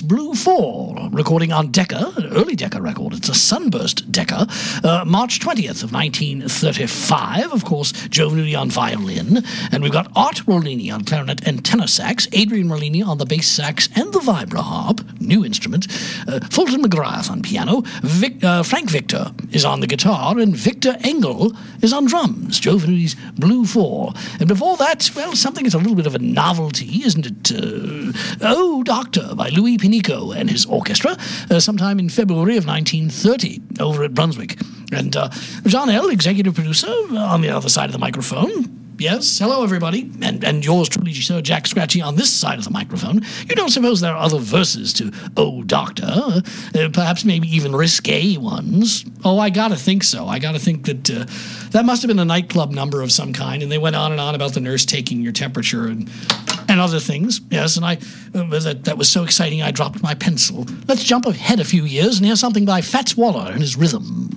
Blue 4, recording on Decca, an early Decca record. It's a Sunburst Decca, March 20th of 1935. Of course, Joe Venuti on violin, and we've got Art Rollini on clarinet and tenor sax, Adrian Rollini on the bass sax and the vibraharp, new instrument, Fulton McGrath on piano, Frank Victor is on the guitar, and Victor Engel is on drums. Joe Venuti's Blue 4. And before that, well, something that's a little bit of a novelty, isn't it? Oh, Doctor by Louis Pinico and his orchestra, sometime in February of 1930 over at Brunswick. And John L., executive producer, on the other side of the microphone. Yes, hello everybody, and yours truly, Sir Jack Scratchy, on this side of the microphone. You don't suppose there are other verses to Oh Doctor, perhaps maybe even risque ones? Oh, I gotta think so. I gotta think that that must have been a nightclub number of some kind, and they went on and on about the nurse taking your temperature and other things. Yes, and that was so exciting I dropped my pencil. Let's jump ahead a few years and hear something by Fats Waller and his Rhythm.